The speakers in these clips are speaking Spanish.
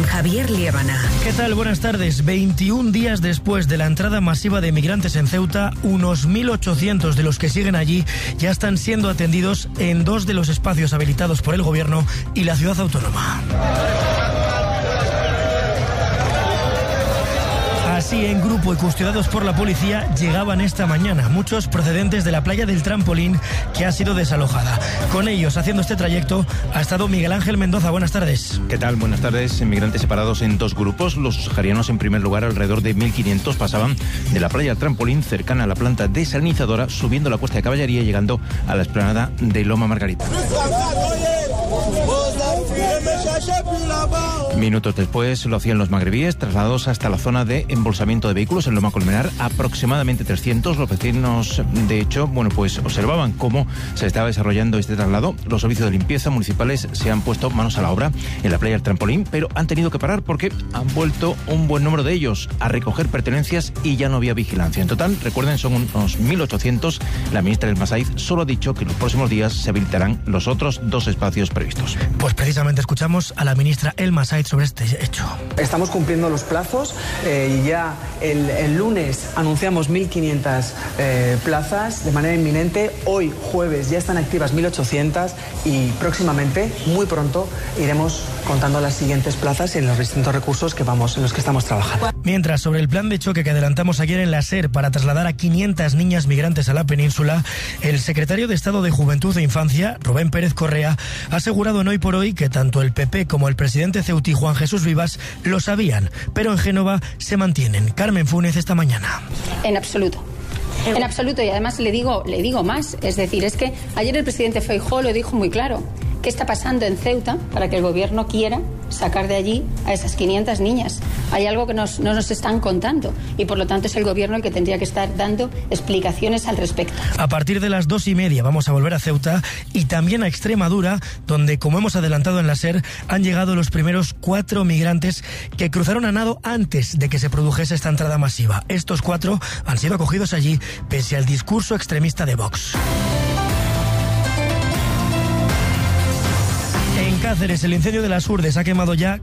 con Javier Liébana. ¿Qué tal? Buenas tardes. 21 días después de la entrada masiva de migrantes en Ceuta, unos 1.800 de los que siguen allí ya están siendo atendidos en 2 de los espacios habilitados por el gobierno y la ciudad autónoma. Así, en grupo y custodiados por la policía, llegaban esta mañana, muchos procedentes de la playa del Trampolín, que ha sido desalojada. Con ellos, haciendo este trayecto, ha estado Miguel Ángel Mendoza. Buenas tardes. ¿Qué tal? Buenas tardes. Migrantes separados en 2 grupos. Los saharianos, en primer lugar, alrededor de 1.500, pasaban de la playa del Trampolín, cercana a la planta desalinizadora, subiendo la Cuesta de Caballería y llegando a la explanada de Loma Margarita. Minutos después lo hacían los magrebíes, trasladados hasta la zona de embolsamiento de vehículos en Loma Colmenar, aproximadamente 300. Los vecinos, de hecho, pues observaban cómo se estaba desarrollando este traslado. Los servicios de limpieza municipales se han puesto manos a la obra en la playa del Trampolín, pero han tenido que parar porque han vuelto un buen número de ellos a recoger pertenencias y ya no había vigilancia. En total, recuerden, son unos 1.800. La ministra El Masaiz solo ha dicho que en los próximos días se habilitarán los otros 2 espacios previstos. Pues precisamente escuchamos a la ministra El Masaiz sobre este hecho. Estamos cumpliendo los plazos y ya el lunes anunciamos 1.500 plazas de manera inminente. Hoy, jueves, ya están activas 1.800 y próximamente, muy pronto, iremos contando las siguientes plazas en los distintos recursos en los que estamos trabajando. Mientras, sobre el plan de choque que adelantamos ayer en la SER para trasladar a 500 niñas migrantes a la península, el secretario de Estado de Juventud e Infancia, Rubén Pérez Correa, ha asegurado en Hoy por Hoy que tanto el PP como el presidente ceutí, Juan Jesús Vivas, lo sabían, pero en Génova se mantienen. Carmen Funes, esta mañana. En absoluto. En absoluto, y además le digo más, es decir, es que ayer el presidente Feijóo lo dijo muy claro. ¿Qué está pasando en Ceuta para que el gobierno quiera sacar de allí a esas 500 niñas? Hay algo que no nos están contando y por lo tanto es el gobierno el que tendría que estar dando explicaciones al respecto. A partir de las 2:30 vamos a volver a Ceuta y también a Extremadura, donde, como hemos adelantado en la SER, han llegado los primeros 4 migrantes que cruzaron a nado antes de que se produjese esta entrada masiva. Estos 4 han sido acogidos allí pese al discurso extremista de Vox. En Cáceres, el incendio de las Urdes ha quemado ya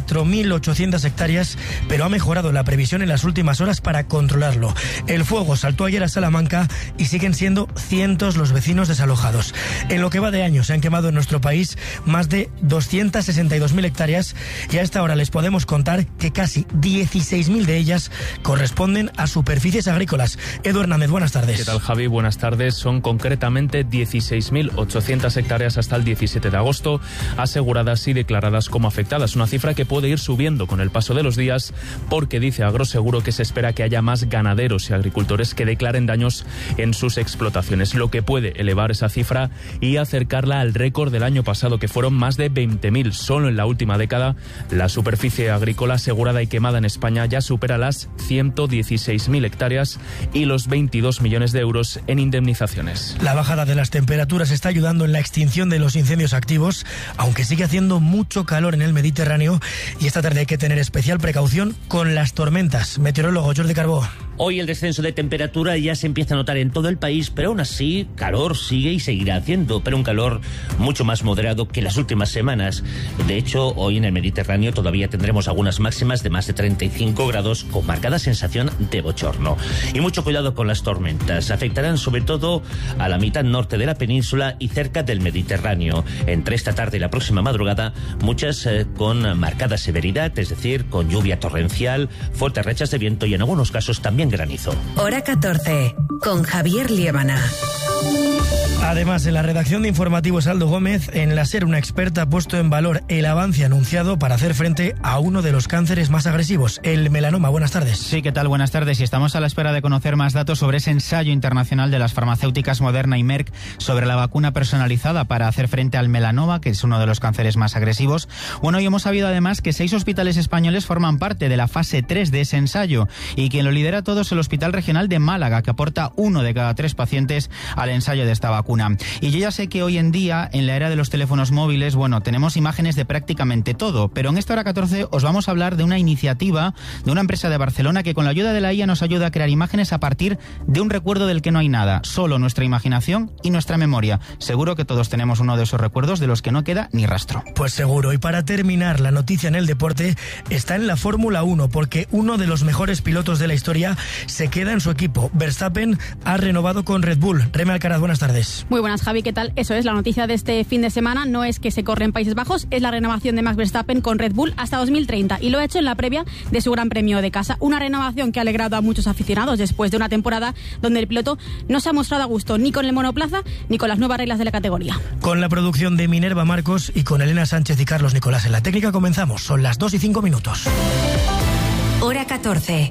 4.800 hectáreas, pero ha mejorado la previsión en las últimas horas para controlarlo. El fuego saltó ayer a Salamanca y siguen siendo cientos los vecinos desalojados. En lo que va de año se han quemado en nuestro país más de 262.000 hectáreas y a esta hora les podemos contar que casi 16.000 de ellas corresponden a superficies agrícolas. Edu Hernández, buenas tardes. ¿Qué tal, Javi? Buenas tardes. Son concretamente 16.800 hectáreas hasta el 17 de agosto. Aseguradas y declaradas como afectadas, una cifra que puede ir subiendo con el paso de los días porque dice Agroseguro que se espera que haya más ganaderos y agricultores que declaren daños en sus explotaciones, lo que puede elevar esa cifra y acercarla al récord del año pasado, que fueron más de 20.000. Solo en la última década la superficie agrícola asegurada y quemada en España ya supera las 116.000 hectáreas y los 22 millones de euros en indemnizaciones. La bajada de las temperaturas está ayudando en la extinción de los incendios activos, aunque sigue haciendo mucho calor en el Mediterráneo y esta tarde hay que tener especial precaución con las tormentas. Meteorólogo Jordi Carbó. Hoy el descenso de temperatura ya se empieza a notar en todo el país, pero aún así calor sigue y seguirá haciendo, pero un calor mucho más moderado que las últimas semanas. De hecho, hoy en el Mediterráneo todavía tendremos algunas máximas de más de 35 grados con marcada sensación de bochorno. Y mucho cuidado con las tormentas. Afectarán sobre todo a la mitad norte de la península y cerca del Mediterráneo. Entre esta tarde y la próxima madrugada, muchas con marcada severidad, es decir, con lluvia torrencial, fuertes rachas de viento y en algunos casos también granizo. Hora 14, con Javier Liébana. Además, en la redacción de Informativos Aldo Gómez, en la SER una experta ha puesto en valor el avance anunciado para hacer frente a uno de los cánceres más agresivos, el melanoma. Buenas tardes. Sí, ¿qué tal? Buenas tardes. Y estamos a la espera de conocer más datos sobre ese ensayo internacional de las farmacéuticas Moderna y Merck sobre la vacuna personalizada para hacer frente al melanoma, que es uno de los cánceres más agresivos. Bueno, y hemos sabido además que 6 hospitales españoles forman parte de la fase 3 de ese ensayo y quien lo lidera todo es el Hospital Regional de Málaga, que aporta 1 de cada 3 pacientes al ensayo de esta vacuna. vacuna. Y yo ya sé que hoy en día, en la era de los teléfonos móviles, bueno, tenemos imágenes de prácticamente todo, pero en esta hora 14 os vamos a hablar de una iniciativa de una empresa de Barcelona que con la ayuda de la IA nos ayuda a crear imágenes a partir de un recuerdo del que no hay nada, solo nuestra imaginación y nuestra memoria. Seguro que todos tenemos uno de esos recuerdos de los que no queda ni rastro. Pues seguro. Y para terminar, la noticia en el deporte está en la Fórmula 1, porque uno de los mejores pilotos de la historia se queda en su equipo. Verstappen ha renovado con Red Bull. Reme Alcaraz, buenas tardes. Muy buenas, Javi, ¿qué tal? Eso es, la noticia de este fin de semana no es que se corre en Países Bajos, es la renovación de Max Verstappen con Red Bull hasta 2030, y lo ha hecho en la previa de su Gran Premio de casa. Una renovación que ha alegrado a muchos aficionados después de una temporada donde el piloto no se ha mostrado a gusto ni con el monoplaza ni con las nuevas reglas de la categoría. Con la producción de Minerva Marcos y con Elena Sánchez y Carlos Nicolás en la técnica comenzamos. Son las 2:05. Hora 14.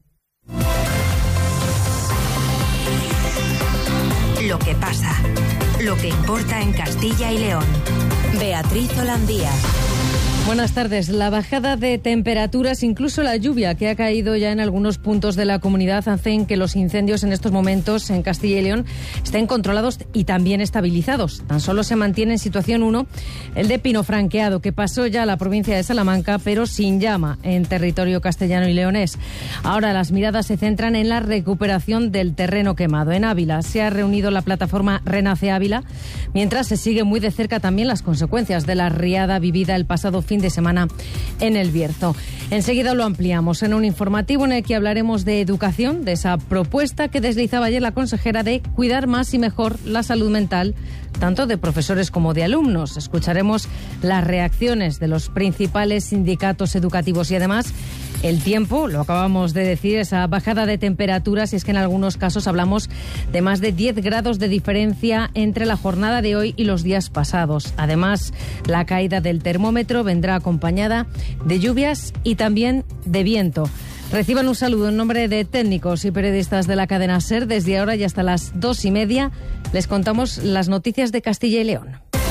Lo que pasa. Lo que importa en Castilla y León. Beatriz Holandía. Buenas tardes. La bajada de temperaturas, incluso la lluvia que ha caído ya en algunos puntos de la comunidad, hacen que los incendios en estos momentos en Castilla y León estén controlados y también estabilizados. Tan solo se mantiene en situación 1 el de Pino Franqueado, que pasó ya a la provincia de Salamanca, pero sin llama en territorio castellano y leonés. Ahora las miradas se centran en la recuperación del terreno quemado. En Ávila se ha reunido la plataforma Renace Ávila, mientras se sigue muy de cerca también las consecuencias de la riada vivida el pasado fin de semana en El Bierzo. Enseguida lo ampliamos en un informativo en el que hablaremos de educación, de esa propuesta que deslizaba ayer la consejera de cuidar más y mejor la salud mental, tanto de profesores como de alumnos. Escucharemos las reacciones de los principales sindicatos educativos y además el tiempo, lo acabamos de decir, esa bajada de temperaturas, y es que en algunos casos hablamos de más de 10 grados de diferencia entre la jornada de hoy y los días pasados. Además, la caída del termómetro vendrá acompañada de lluvias y también de viento. Reciban un saludo en nombre de técnicos y periodistas de la cadena SER. Desde ahora y hasta las 2:30 les contamos las noticias de Castilla y León.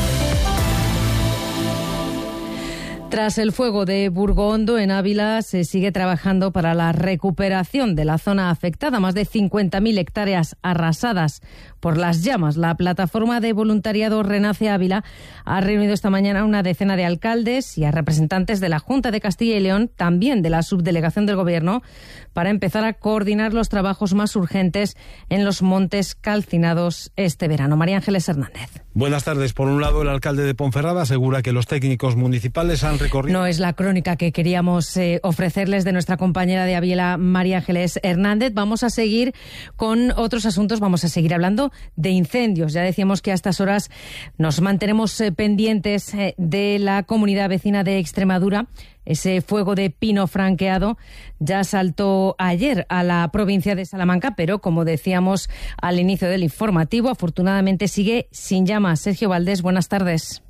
Tras el fuego de Burgondo en Ávila, se sigue trabajando para la recuperación de la zona afectada. Más de 50.000 hectáreas arrasadas por las llamas. La plataforma de voluntariado Renace Ávila ha reunido esta mañana a una decena de alcaldes y a representantes de la Junta de Castilla y León, también de la subdelegación del Gobierno, para empezar a coordinar los trabajos más urgentes en los montes calcinados este verano. María Ángeles Hernández. Buenas tardes. Por un lado, el alcalde de Ponferrada asegura que los técnicos municipales han recorrido... No es la crónica que queríamos ofrecerles de nuestra compañera de Ávila, María Ángeles Hernández. Vamos a seguir con otros asuntos, vamos a seguir hablando de incendios. Ya decíamos que a estas horas nos mantenemos pendientes de la comunidad vecina de Extremadura. Ese fuego de Pino Franqueado ya saltó ayer a la provincia de Salamanca, pero como decíamos al inicio del informativo, afortunadamente sigue sin llamas. Sergio Valdés, buenas tardes.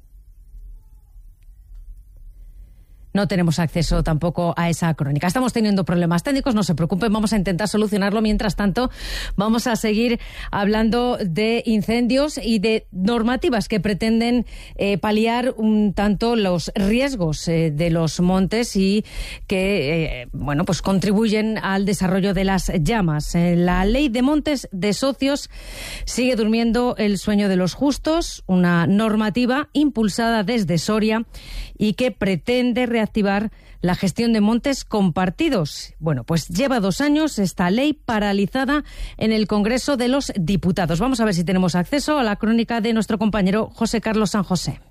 No tenemos acceso tampoco a esa crónica. Estamos teniendo problemas técnicos, no se preocupen, vamos a intentar solucionarlo. Mientras tanto, vamos a seguir hablando de incendios y de normativas que pretenden paliar un tanto los riesgos de los montes y que pues contribuyen al desarrollo de las llamas. La ley de montes de socios sigue durmiendo el sueño de los justos, una normativa impulsada desde Soria y que pretende reactivar la gestión de montes compartidos. Bueno, pues lleva 2 años esta ley paralizada en el Congreso de los Diputados. Vamos a ver si tenemos acceso a la crónica de nuestro compañero José Carlos San José.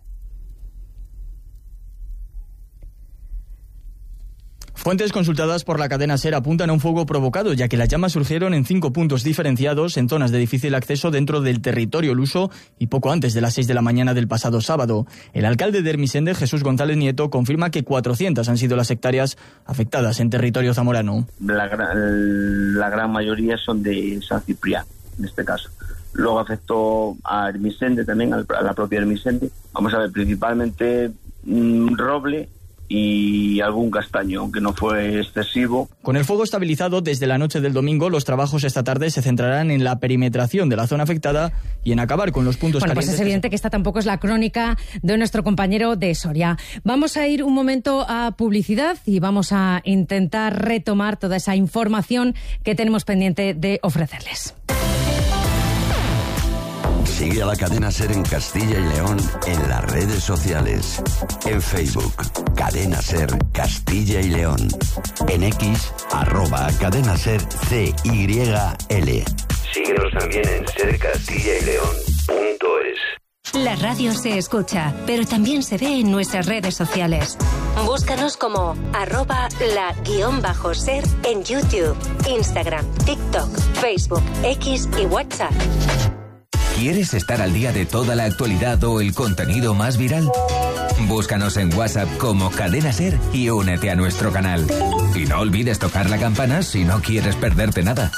Fuentes consultadas por la cadena SER apuntan a un fuego provocado, ya que las llamas surgieron en 5 puntos diferenciados en zonas de difícil acceso dentro del territorio luso y poco antes de las 6 de la mañana del pasado sábado. El alcalde de Ermessende, Jesús González Nieto, confirma que 400 han sido las hectáreas afectadas en territorio zamorano. La gran mayoría son de San Ciprián, en este caso. Luego afectó a Ermessende también, a la propia Ermessende. Vamos a ver, principalmente roble y algún castaño, aunque no fue excesivo. Con el fuego estabilizado desde la noche del domingo, los trabajos esta tarde se centrarán en la perimetración de la zona afectada y en acabar con los puntos calientes. Pues es evidente que esta tampoco es la crónica de nuestro compañero de Soria. Vamos a ir un momento a publicidad y vamos a intentar retomar toda esa información que tenemos pendiente de ofrecerles. Sigue a la cadena SER en Castilla y León en las redes sociales. En Facebook, Cadena SER Castilla y León. En X, @cadenaser CYL. Síguenos también en sercastillaileón.es. La radio se escucha, pero también se ve en nuestras redes sociales. Búscanos como @la_ser en YouTube, Instagram, TikTok, Facebook, X y WhatsApp. ¿Quieres estar al día de toda la actualidad o el contenido más viral? Búscanos en WhatsApp como Cadena SER y únete a nuestro canal. Y no olvides tocar la campana si no quieres perderte nada.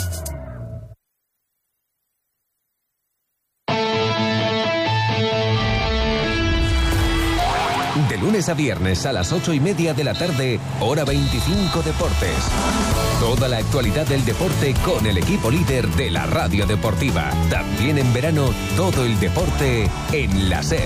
De lunes a viernes a las 8:30 de la tarde, hora 25 Deportes. Toda la actualidad del deporte con el equipo líder de la radio deportiva. También en verano, todo el deporte en la SER.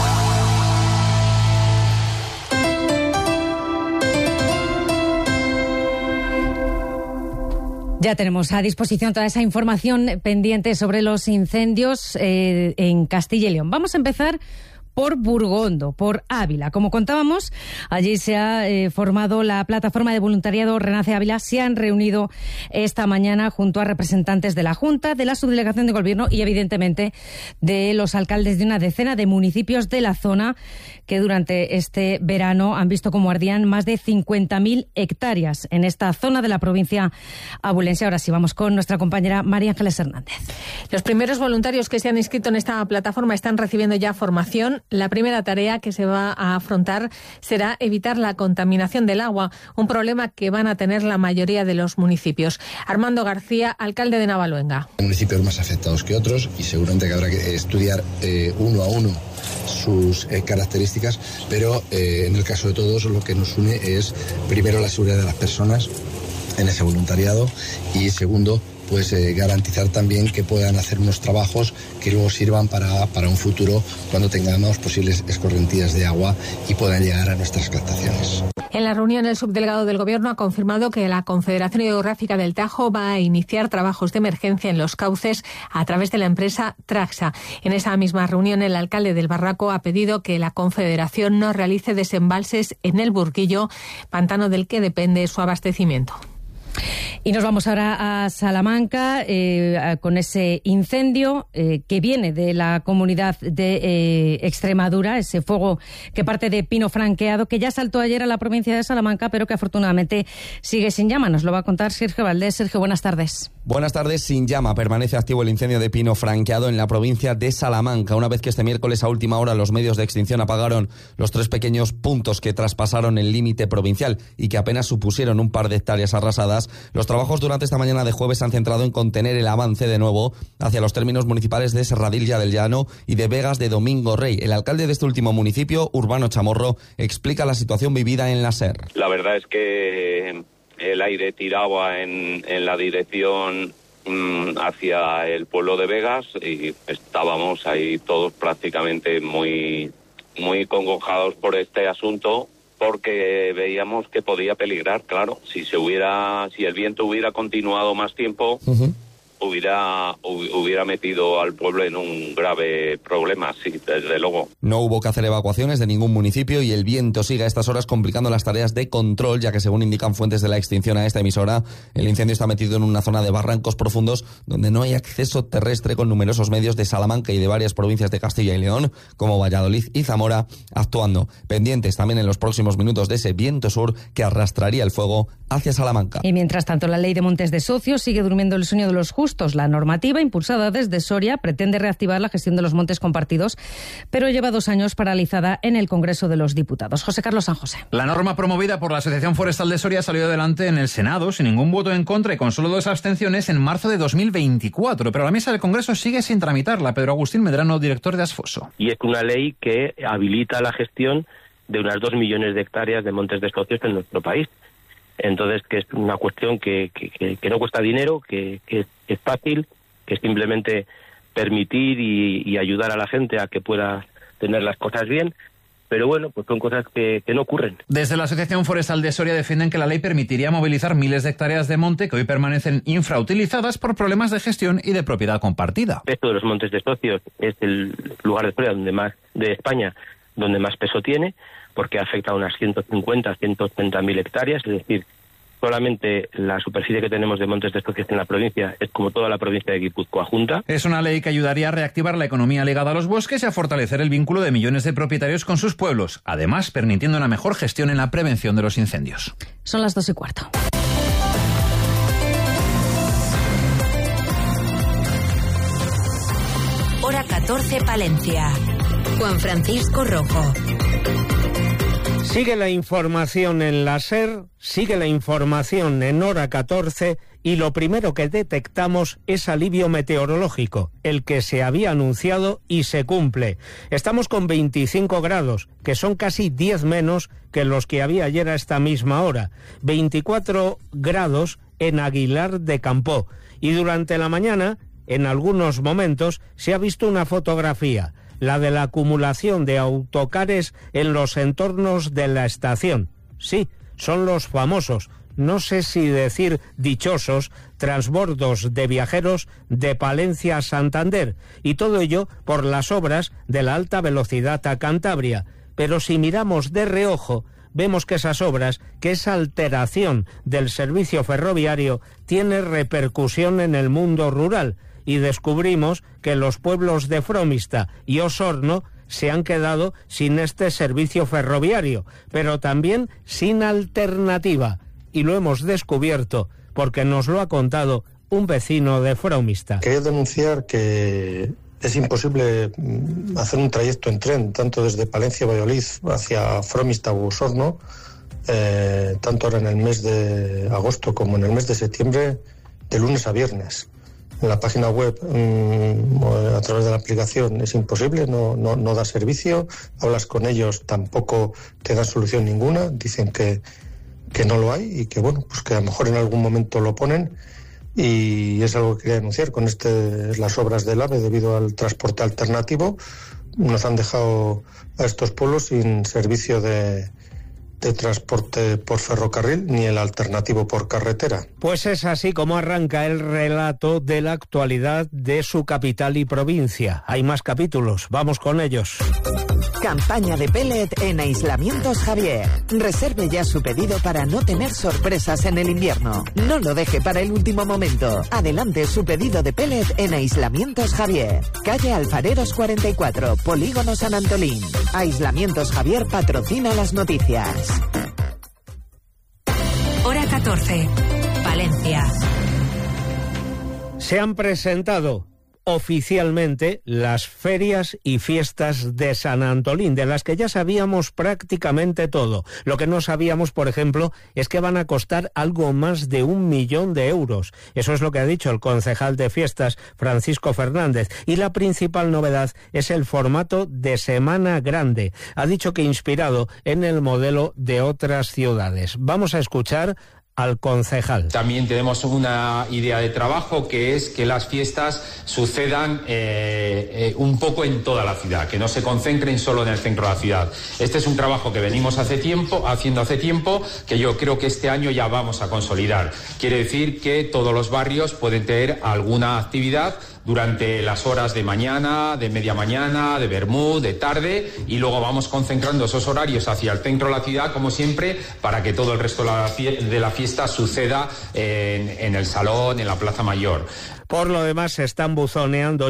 Ya tenemos a disposición toda esa información pendiente sobre los incendios en Castilla y León. Vamos a empezar por Burgondo, por Ávila. Como contábamos, allí se ha formado la plataforma de voluntariado Renace Ávila. Se han reunido esta mañana junto a representantes de la Junta, de la Subdelegación de Gobierno y, evidentemente, de los alcaldes de una decena de municipios de la zona que durante este verano han visto cómo ardían más de 50.000 hectáreas en esta zona de la provincia abulense. Ahora sí, vamos con nuestra compañera María Ángeles Hernández. Los primeros voluntarios que se han inscrito en esta plataforma están recibiendo ya formación. La primera tarea que se va a afrontar será evitar la contaminación del agua, un problema que van a tener la mayoría de los municipios. Armando García, alcalde de Navaluenga. Hay municipios más afectados que otros y seguramente que habrá que estudiar uno a uno sus características, pero en el caso de todos lo que nos une es primero la seguridad de las personas en ese voluntariado y segundo, pues garantizar también que puedan hacer unos trabajos que luego sirvan para un futuro cuando tengamos posibles escorrentías de agua y puedan llegar a nuestras captaciones. En la reunión, el subdelegado del Gobierno ha confirmado que la Confederación Hidrográfica del Tajo va a iniciar trabajos de emergencia en los cauces a través de la empresa Traxa. En esa misma reunión, el alcalde del Barraco ha pedido que la Confederación no realice desembalses en el Burguillo, pantano del que depende su abastecimiento. Y nos vamos ahora a Salamanca con ese incendio que viene de la comunidad de Extremadura, ese fuego que parte de Pino Franqueado, que ya saltó ayer a la provincia de Salamanca, pero que afortunadamente sigue sin llama. Nos lo va a contar Sergio Valdés. Sergio, buenas tardes. Buenas tardes. Sin llama permanece activo el incendio de Pino Franqueado en la provincia de Salamanca, una vez que este miércoles a última hora los medios de extinción apagaron los 3 pequeños puntos que traspasaron el límite provincial y que apenas supusieron un par de hectáreas arrasadas. Los trabajos durante esta mañana de jueves se han centrado en contener el avance de nuevo hacia los términos municipales de Serradilla del Llano y de Vegas de Domingo Rey. El alcalde de este último municipio, Urbano Chamorro, explica la situación vivida en la SER. La verdad es que el aire tiraba en la dirección hacia el pueblo de Vegas y estábamos ahí todos prácticamente muy congojados por este asunto, porque veíamos que podía peligrar, claro. Si el viento hubiera continuado más tiempo, hubiera metido al pueblo en un grave problema, sí, desde luego. No hubo que hacer evacuaciones de ningún municipio y el viento sigue a estas horas complicando las tareas de control, ya que según indican fuentes de la extinción a esta emisora, el incendio está metido en una zona de barrancos profundos donde no hay acceso terrestre, con numerosos medios de Salamanca y de varias provincias de Castilla y León, como Valladolid y Zamora, actuando. Pendientes también en los próximos minutos de ese viento sur que arrastraría el fuego hacia Salamanca. Y mientras tanto, la ley de montes de socios sigue durmiendo el sueño de los justos. La normativa impulsada desde Soria pretende reactivar la gestión de los montes compartidos, pero lleva 2 años paralizada en el Congreso de los Diputados. José Carlos San José. La norma promovida por la Asociación Forestal de Soria salió adelante en el Senado sin ningún voto en contra y con solo 2 abstenciones en marzo de 2024, pero la mesa del Congreso sigue sin tramitarla. Pedro Agustín Medrano, director de Asfoso. Y es una ley que habilita la gestión de unas 2 millones de hectáreas de montes de socios en nuestro país. Entonces, que es una cuestión que no cuesta dinero, que es fácil, que es simplemente permitir y ayudar a la gente a que pueda tener las cosas bien pero bueno, pues son cosas que no ocurren. Desde la Asociación Forestal de Soria defienden que la ley permitiría movilizar miles de hectáreas de monte que hoy permanecen infrautilizadas por problemas de gestión y de propiedad compartida. Esto de los montes de socios es el lugar de Soria de España donde más peso tiene, porque afecta a unas 150, 180.000 hectáreas, es decir, solamente la superficie que tenemos de montes de socios en la provincia es como toda la provincia de Guipúzcoa junta. Es una ley que ayudaría a reactivar la economía ligada a los bosques y a fortalecer el vínculo de millones de propietarios con sus pueblos, además permitiendo una mejor gestión en la prevención de los incendios. Son las 2:15. Hora 14, Palencia. Juan Francisco Rojo. Sigue la información en la SER, sigue la información en Hora 14 y lo primero que detectamos es alivio meteorológico, el que se había anunciado y se cumple. Estamos con 25 grados, que son casi 10 menos que los que había ayer a esta misma hora. 24 grados en Aguilar de Campoo. Y durante la mañana, en algunos momentos, se ha visto una fotografía, la de la acumulación de autocares en los entornos de la estación. Sí, son los famosos, no sé si decir dichosos, transbordos de viajeros de Palencia a Santander, y todo ello por las obras de la alta velocidad a Cantabria. Pero si miramos de reojo, vemos que esas obras, que esa alteración del servicio ferroviario tiene repercusión en el mundo rural, y descubrimos que los pueblos de Fromista y Osorno se han quedado sin este servicio ferroviario, pero también sin alternativa. Y lo hemos descubierto porque nos lo ha contado un vecino de Fromista. Quería denunciar que es imposible hacer un trayecto en tren, tanto desde Palencia a Valladolid hacia Fromista u Osorno, tanto ahora en el mes de agosto como en el mes de septiembre, de lunes a viernes. En la página web, a través de la aplicación, es imposible, no da servicio. Hablas con ellos, tampoco te dan solución ninguna. Dicen que no lo hay y que, bueno, pues que a lo mejor en algún momento lo ponen. Y es algo que quería denunciar con las obras del AVE debido al transporte alternativo. Nos han dejado a estos pueblos sin servicio de transporte por ferrocarril ni el alternativo por carretera. Pues es así como arranca el relato de la actualidad de su capital y provincia. Hay más capítulos, vamos con ellos. Campaña de pellet en Aislamientos Javier. Reserve ya su pedido para no tener sorpresas en el invierno. No lo deje para el último momento. Adelante su pedido de pellet en Aislamientos Javier. Calle Alfareros 44, Polígono San Antolín. Aislamientos Javier patrocina las noticias. Hora 14, Palencia. Se han presentado oficialmente las ferias y fiestas de San Antolín, de las que ya sabíamos prácticamente todo. Lo que no sabíamos, por ejemplo, es que van a costar algo más de 1 millón de euros. Eso es lo que ha dicho el concejal de fiestas, Francisco Fernández. Y la principal novedad es el formato de Semana Grande. Ha dicho que inspirado en el modelo de otras ciudades. Vamos a escuchar al concejal. También tenemos una idea de trabajo que es que las fiestas sucedan un poco en toda la ciudad, que no se concentren solo en el centro de la ciudad. Este es un trabajo que venimos haciendo hace tiempo, que yo creo que este año ya vamos a consolidar. Quiere decir que todos los barrios pueden tener alguna actividad durante las horas de mañana, de media mañana, de vermut, de tarde, y luego vamos concentrando esos horarios hacia el centro de la ciudad, como siempre, para que todo el resto de la fiesta suceda en el salón, en la Plaza Mayor. Por lo demás, se han buzoneado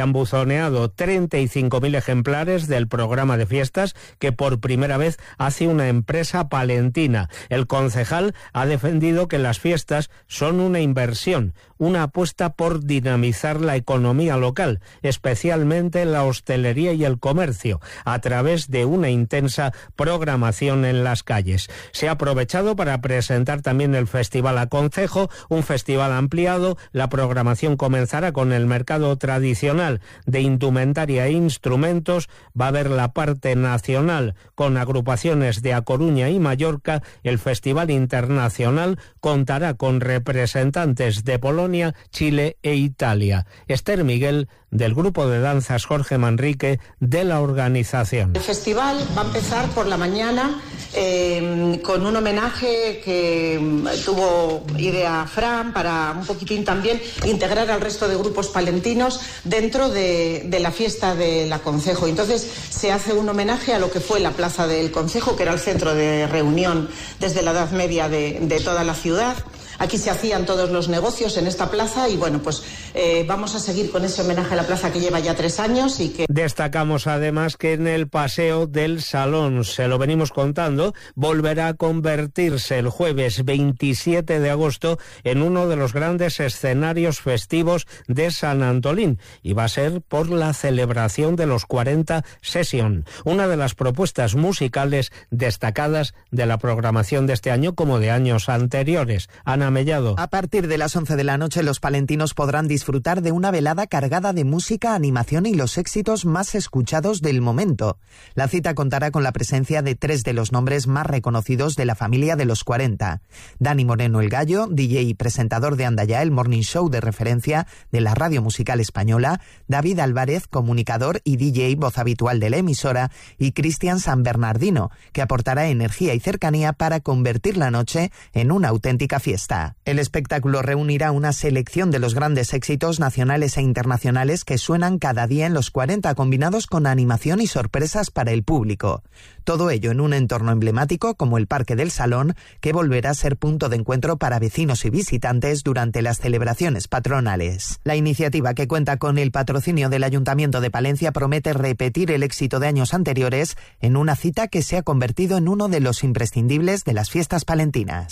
35.000 ejemplares del programa de fiestas que por primera vez hace una empresa palentina. El concejal ha defendido que las fiestas son una inversión, una apuesta por dinamizar la economía local, especialmente la hostelería y el comercio, a través de una intensa programación en las calles. Se ha aprovechado para presentar también el Festival Aconcejo, un festival ampliado. La programación comenzará con el mercado tradicional de indumentaria e instrumentos. Va a haber la parte nacional con agrupaciones de A Coruña y Mallorca. El Festival Internacional contará con representantes de Polonia, Chile e Italia. Esther Miguel, del grupo de danzas Jorge Manrique, de la organización. El festival va a empezar por la mañana con un homenaje que tuvo idea Fran para un poquitín también integrar al resto de grupos palentinos dentro de la fiesta de la Concejo. Entonces se hace un homenaje a lo que fue la plaza del Concejo, que era el centro de reunión desde la Edad Media de toda la ciudad. Aquí se hacían todos los negocios en esta plaza y bueno, pues vamos a seguir con ese homenaje a la plaza que lleva ya 3 años y que... Destacamos además que en el Paseo del Salón, se lo venimos contando, volverá a convertirse el jueves 27 de agosto en uno de los grandes escenarios festivos de San Antolín y va a ser por la celebración de los 40 Session, una de las propuestas musicales destacadas de la programación de este año como de años anteriores. Ana Mellado. A partir de las 11 de la noche, los palentinos podrán disfrutar de una velada cargada de música, animación y los éxitos más escuchados del momento. La cita contará con la presencia de 3 de los nombres más reconocidos de la familia de los 40. Dani Moreno el Gallo, DJ y presentador de Anda Ya, el morning show de referencia de la radio musical española, David Álvarez, comunicador y DJ, voz habitual de la emisora, y Cristian San Bernardino, que aportará energía y cercanía para convertir la noche en una auténtica fiesta. El espectáculo reunirá una selección de los grandes éxitos nacionales e internacionales que suenan cada día en los 40, combinados con animación y sorpresas para el público. Todo ello en un entorno emblemático como el Parque del Salón, que volverá a ser punto de encuentro para vecinos y visitantes durante las celebraciones patronales. La iniciativa, que cuenta con el patrocinio del Ayuntamiento de Palencia, promete repetir el éxito de años anteriores en una cita que se ha convertido en uno de los imprescindibles de las fiestas palentinas.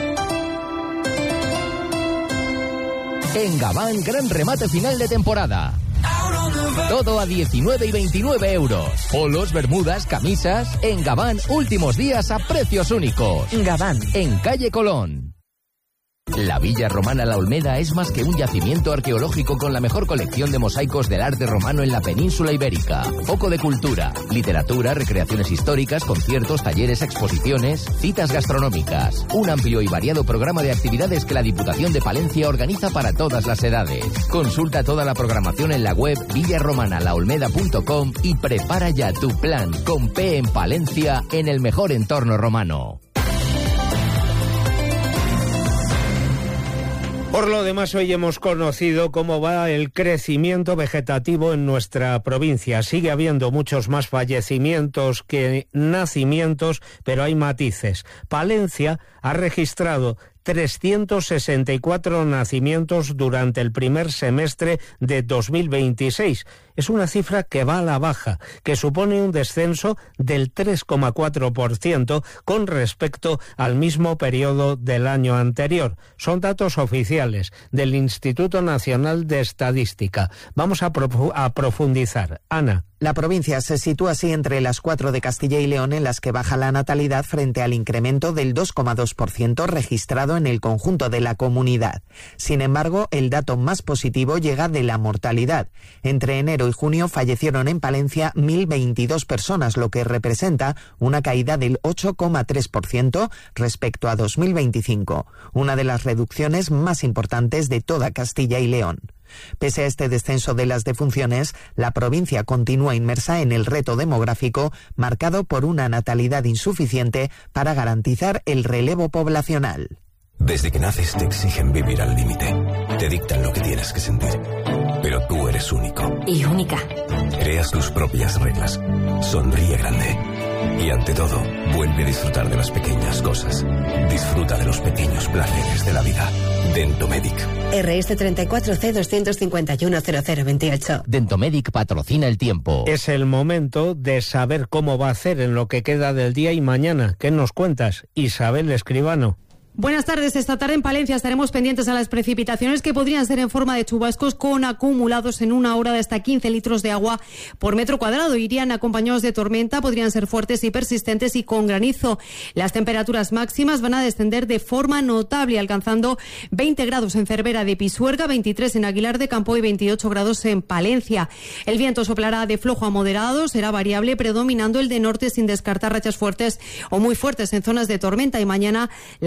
En Gabán, gran remate final de temporada. Todo a 19 y 29 euros. Polos, bermudas, camisas. En Gabán, últimos días a precios únicos. Gabán, en calle Colón. La Villa Romana La Olmeda es más que un yacimiento arqueológico con la mejor colección de mosaicos del arte romano en la península ibérica. Foco de cultura, literatura, recreaciones históricas, conciertos, talleres, exposiciones, citas gastronómicas. Un amplio y variado programa de actividades que la Diputación de Palencia organiza para todas las edades. Consulta toda la programación en la web villaromanalaolmeda.com y prepara ya tu plan con P en Palencia en el mejor entorno romano. Por lo demás, hoy hemos conocido cómo va el crecimiento vegetativo en nuestra provincia. Sigue habiendo muchos más fallecimientos que nacimientos, pero hay matices. Palencia ha registrado 364 nacimientos durante el primer semestre de 2026. Es una cifra que va a la baja, que supone un descenso del 3,4% con respecto al mismo periodo del año anterior. Son datos oficiales del Instituto Nacional de Estadística. Vamos a profundizar. Ana. La provincia se sitúa así entre las 4 de Castilla y León en las que baja la natalidad frente al incremento del 2,2% registrado en el conjunto de la comunidad. Sin embargo, el dato más positivo llega de la mortalidad. Entre enero y junio fallecieron en Palencia 1.022 personas, lo que representa una caída del 8,3% respecto a 2025, una de las reducciones más importantes de toda Castilla y León. Pese a este descenso de las defunciones, la provincia continúa inmersa en el reto demográfico marcado por una natalidad insuficiente para garantizar el relevo poblacional. Desde que naces te exigen vivir al límite. Te dictan lo que tienes que sentir. Pero tú eres único. Y única. Creas tus propias reglas. Sonríe grande. Y ante todo, vuelve a disfrutar de las pequeñas cosas. Disfruta de los pequeños placeres de la vida. Dentomedic. RS 34C2510028. Dentomedic patrocina el tiempo. Es el momento de saber cómo va a hacer en lo que queda del día y mañana. ¿Qué nos cuentas, Isabel Escribano? Buenas tardes. Esta tarde en Palencia estaremos pendientes a las precipitaciones que podrían ser en forma de chubascos con acumulados en una hora de hasta 15 litros de agua por metro cuadrado. Irían acompañados de tormenta, podrían ser fuertes y persistentes y con granizo. Las temperaturas máximas van a descender de forma notable, alcanzando 20 grados en Cervera de Pisuerga, 23 en Aguilar de Campo y 28 grados en Palencia. El viento soplará de flojo a moderado, será variable, predominando el de norte sin descartar rachas fuertes o muy fuertes en zonas de tormenta. Y mañana las temperaturas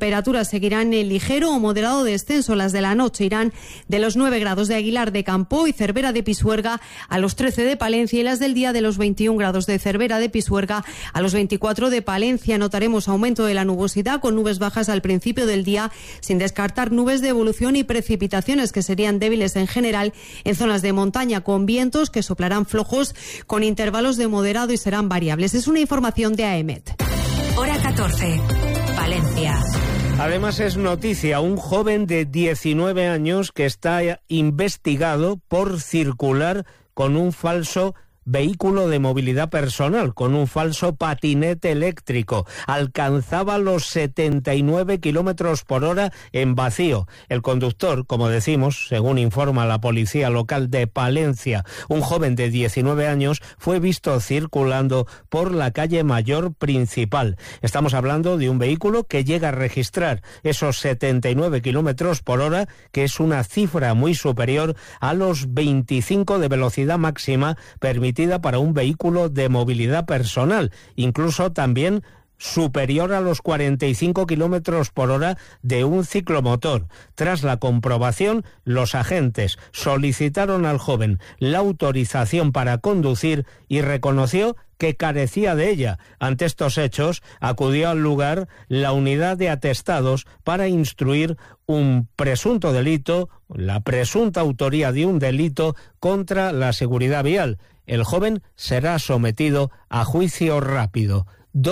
temperaturas seguirán en ligero o moderado descenso. Las de la noche irán de los 9 grados de Aguilar de Campo y Cervera de Pisuerga a los 13 de Palencia, y las del día de los 21 grados de Cervera de Pisuerga a los 24 de Palencia. Notaremos aumento de la nubosidad con nubes bajas al principio del día, sin descartar nubes de evolución y precipitaciones que serían débiles en general en zonas de montaña, con vientos que soplarán flojos con intervalos de moderado y serán variables. Es una información de AEMET. Hora 14, Palencia. Además es noticia un joven de 19 años que está investigado por circular con un falso vehículo de movilidad personal, con un falso patinete eléctrico. Alcanzaba los 79 kilómetros por hora en vacío. El conductor, como decimos, según informa la policía local de Palencia, un joven de 19 años, fue visto circulando por la calle Mayor principal. Estamos hablando de un vehículo que llega a registrar esos 79 kilómetros por hora, que es una cifra muy superior a los 25 de velocidad máxima permitida para un vehículo de movilidad personal, incluso también superior a los 45 kilómetros por hora de un ciclomotor. Tras la comprobación, los agentes solicitaron al joven la autorización para conducir y reconoció que carecía de ella. Ante estos hechos, acudió al lugar la unidad de atestados para instruir un presunto delito, la presunta autoría de un delito contra la seguridad vial. El joven será sometido a juicio rápido.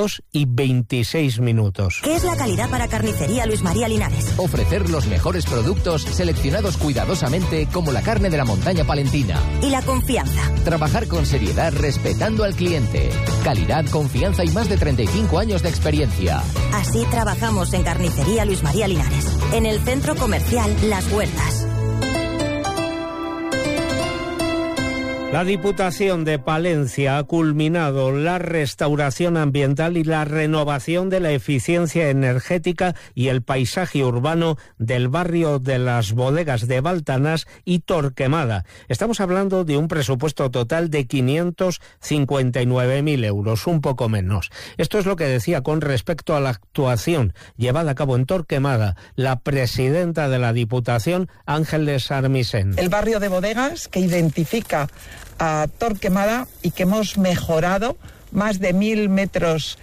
2:26. ¿Qué es la calidad para Carnicería Luis María Linares? Ofrecer los mejores productos seleccionados cuidadosamente como la carne de la montaña palentina. ¿Y la confianza? Trabajar con seriedad respetando al cliente. Calidad, confianza y más de 35 años de experiencia. Así trabajamos en Carnicería Luis María Linares, en el Centro Comercial Las Huertas. La Diputación de Palencia ha culminado la restauración ambiental y la renovación de la eficiencia energética y el paisaje urbano del barrio de las Bodegas de Baltanás y Torquemada. Estamos hablando de un presupuesto total de 559.000 euros, un poco menos. Esto es lo que decía con respecto a la actuación llevada a cabo en Torquemada la presidenta de la Diputación, Ángeles Armisen. El barrio de Bodegas, que identifica a Torquemada y que hemos mejorado más de 1.000 metros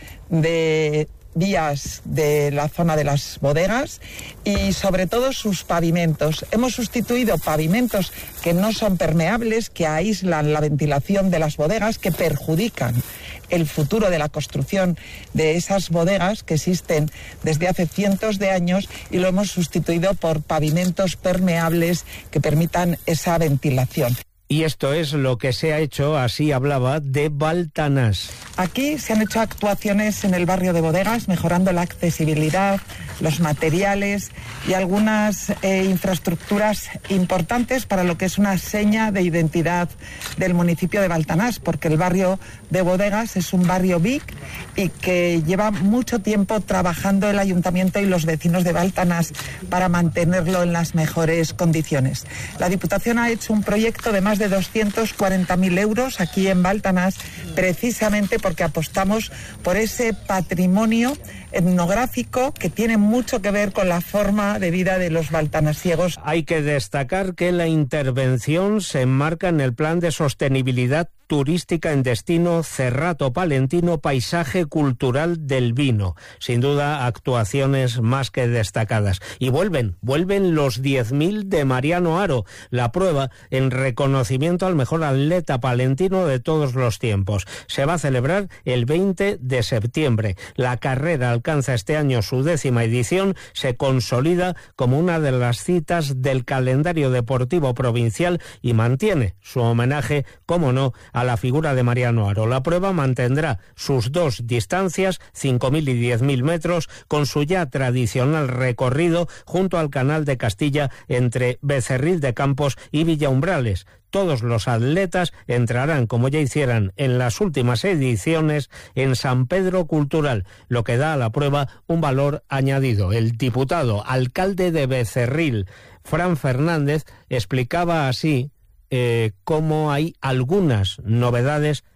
de vías de la zona de las bodegas y sobre todo sus pavimentos. Hemos sustituido pavimentos que no son permeables, que aíslan la ventilación de las bodegas, que perjudican el futuro de la construcción de esas bodegas que existen desde hace cientos de años, y lo hemos sustituido por pavimentos permeables que permitan esa ventilación. Y esto es lo que se ha hecho, así hablaba de Baltanás. Aquí se han hecho actuaciones en el barrio de Bodegas, mejorando la accesibilidad, los materiales y algunas infraestructuras importantes para lo que es una seña de identidad del municipio de Baltanás, porque el barrio de Bodegas es un barrio BIC y que lleva mucho tiempo trabajando el ayuntamiento y los vecinos de Baltanás para mantenerlo en las mejores condiciones. La Diputación ha hecho un proyecto de más de 240.000 euros aquí en Baltanás, precisamente porque apostamos por ese patrimonio etnográfico que tiene mucho que ver con la forma de vida de los baltanasiegos. Hay que destacar que la intervención se enmarca en el Plan de Sostenibilidad Turística en Destino Cerrato Palentino, Paisaje Cultural del Vino. Sin duda, actuaciones más que destacadas. Y vuelven los 10.000 de Mariano Haro, la prueba en reconocimiento al mejor atleta palentino de todos los tiempos. Se va a celebrar el 20 de septiembre. La carrera alcanza este año su 10ª edición, se consolida como una de las citas del calendario deportivo provincial y mantiene su homenaje, como no, a la figura de Mariano Haro. La prueba mantendrá sus dos distancias, 5.000 y 10.000 metros, con su ya tradicional recorrido junto al Canal de Castilla entre Becerril de Campos y Villaumbrales. Todos los atletas entrarán, como ya hicieran en las últimas ediciones, en San Pedro Cultural, lo que da a la prueba un valor añadido. El diputado alcalde de Becerril, Fran Fernández, explicaba así cómo hay algunas novedades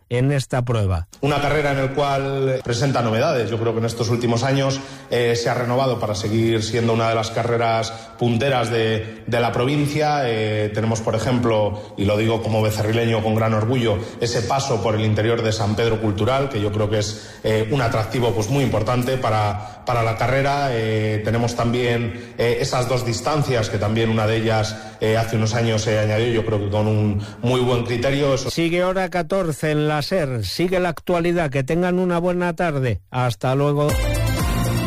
en esta prueba. Una carrera en la cual presenta novedades. Yo creo que en estos últimos años se ha renovado para seguir siendo una de las carreras punteras de la provincia. Tenemos, por ejemplo, y lo digo como becerrileño con gran orgullo, ese paso por el interior de San Pedro Cultural, que yo creo que es un atractivo pues muy importante para la carrera. Tenemos también esas dos distancias, que también una de ellas hace unos años se añadió, yo creo que con un muy buen criterio. Sigue hora 14 en la SER, sigue la actualidad, que tengan una buena tarde. Hasta luego.